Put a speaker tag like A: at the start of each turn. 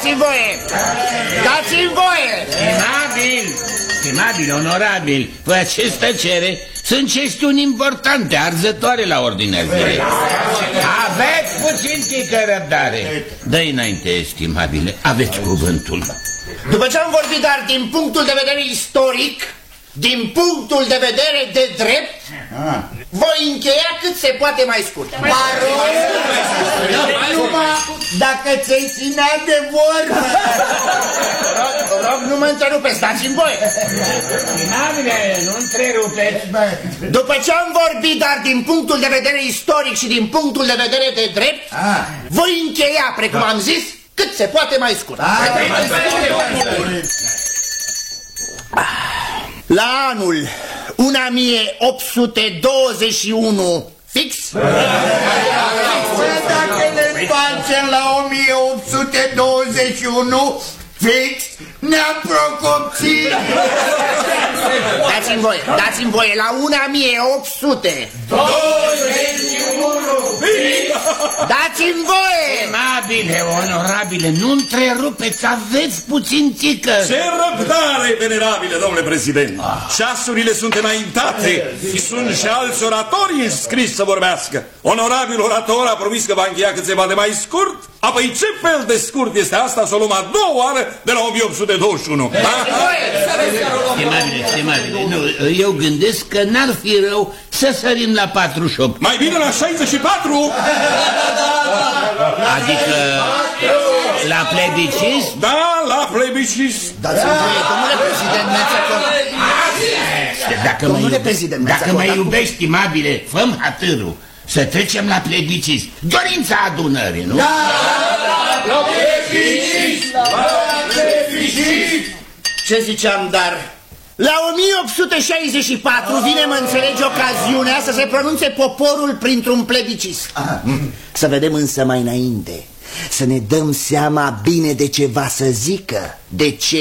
A: dați-mi voie! Dați-mi voie!
B: Stimabil, onorabil, pe acest tăcere sunt chestiuni importante, arzătoare la ordinea zilei. Aveți puțin tică răbdare. Dă-i înainte, estimabile, aveți cuvântul.
A: După ce am vorbit, dar din punctul de vedere istoric, din punctul de vedere de drept, voi încheia cât se poate mai scurt.
C: Numai dacă ți-ai ținea de vorbă.
A: Rog, nu mă întrerupeți, dați-mi voie.
B: Estimabile, nu întrerupeți.
A: După ce am vorbit, dar din punctul de vedere istoric și din punctul de vedere de drept, voi încheia, precum am zis, cât se poate mai scurt. La anul 1821 fix,
C: Dacă ne întoarcem la 1821 fix, ne-am procopsit.
A: Dați-mi voie, la 1800 dați-mi voie.
B: Estimabile, onorabile, nu întrerupeți, aveți puțin tică.
D: Ce răbdare, venerabile, domnule președinte! Ceasurile sunt înaintate și sunt și alți oratori înscriși să vorbească. Onorabil orator a promis că va încheia cât se poate mai scurt. Apoi ce fel de scurt este asta să o luăm a doua oară de la 1821?
B: Estimabile, nu, eu gândesc că n-ar fi rău să sărim la 48.
D: Mai bine la 64?
B: Adică la plebiscit?
D: Da, la plebiscit.
A: Dați-mi voie, domnule președinte,
B: Dacă mă iubești, estimabile, fă-mi hatârul să trecem la plebiscit. Dorința adunării, nu?
C: Da!
D: La plebiscit! La plebiscit!
A: ce ziceam, dar la 1864 vine, mă înțelegi, ocaziunea să se pronunțe poporul printr-un plebiscit. Să vedem însă mai înainte, să ne dăm seama bine de ce va să zică, de ce